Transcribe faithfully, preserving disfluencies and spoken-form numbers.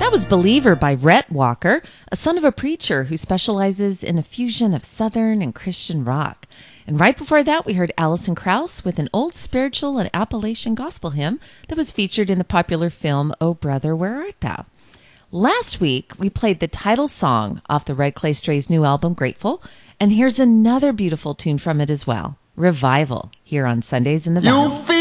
That was Believer by Rhett Walker, a son of a preacher who specializes in a fusion of Southern and Christian rock. And right before that, we heard Alison Krauss with an old spiritual and Appalachian gospel hymn that was featured in the popular film, Oh Brother, Where Art Thou? Last week, we played the title song off the Red Clay Strays' new album, Grateful, and here's another beautiful tune from it as well, Revival, here on Sundays in the Valley.